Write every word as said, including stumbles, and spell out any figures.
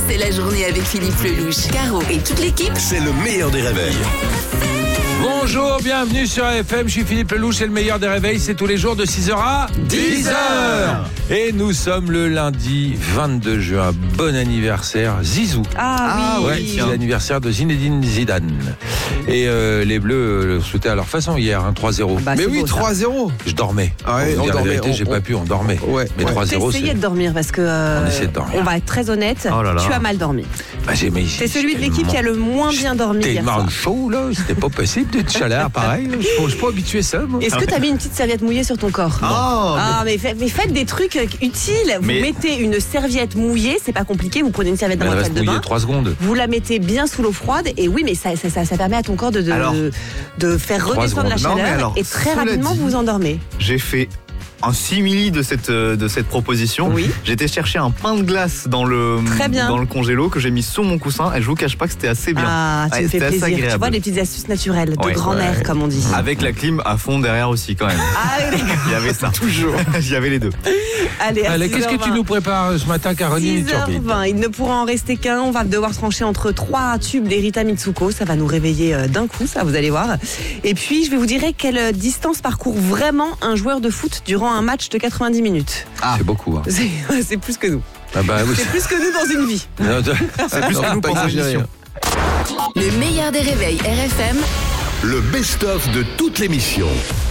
C'est la journée avec Philippe Lelouch, Caro et toute l'équipe. C'est le meilleur des réveils. Bonjour, bienvenue sur R F M, je suis Philippe Lelouch, c'est le meilleur des réveils, c'est tous les jours de six heures à dix heures. Et nous sommes le lundi vingt-deux juin, bon anniversaire Zizou. Ah oui, ouais, c'est l'anniversaire de Zinedine Zidane. Et euh, les Bleus euh, le souhaitaient à leur façon hier, hein, trois zéro. Bah, Mais c'est oui, beau, ça. trois zéro. Je dormais. Ah ouais, Pour on dire la dormait, vérité, on- j'ai on- pas pu, on dormait. Ouais, Mais ouais. trois zéro, Essayez c'est... de dormir parce que euh, On essaie de dormir. on va être très honnête, Oh là là. tu as mal dormi. Bah, j'ai, mais C'est celui de l'équipe qui a le moins bien dormi T'es hier tellement soir. chaud là, c'était pas possible d'être chaleur pareil. Je suis pas- je suis pas habitué à ça, moi. Est-ce que tu as mis une petite serviette mouillée sur ton corps? Oh, Ah mais, fait- mais faites des trucs euh, utiles. Vous Mais- mettez une serviette mouillée, c'est pas compliqué. Vous prenez une serviette dans Elle la reste salle de mouillée bain. trois secondes. Vous la mettez bien sous l'eau froide et oui, mais ça, ça, ça, ça permet à ton corps de, de, Alors, de faire trois redescendre la secondes. Non, chaleur mais alors, et très cela rapidement dit- vous vous endormez. j'ai fait un simili de cette, euh, de cette proposition. Oui. J'étais chercher un pain de glace dans le, Très bien. dans le congélo que j'ai mis sous mon coussin et je vous cache pas que c'était assez bien. Ah, tu Ouais, me fais c'était assez plaisir. Tu agréable. vois, des petites astuces naturelles de Ouais, grand-mère, ouais. comme on dit. Avec la clim à fond derrière aussi quand même. Ah, oui, d'accord. Il y avait ça. Toujours. Il y avait les deux. Allez, à Allez, qu'est-ce que tu six heures vingt. nous prépares ce matin, Caroline six heures Turbide? vingt, il ne pourra en rester qu'un. On va devoir trancher entre trois tubes d'Erita Mitsuko. Ça va nous réveiller euh, d'un coup, ça, vous allez voir. Et puis, je vais vous dire quelle euh, distance parcourt vraiment un joueur de foot durant un match de quatre-vingt-dix minutes. C'est beaucoup. Hein. C'est, c'est plus que nous. Ah bah oui. C'est plus que nous dans une vie. Non, toi- C'est plus que nous pas pensons exagérer, l'émission. hein. Le meilleur des réveils R F M. Le best-of de toute l'émission.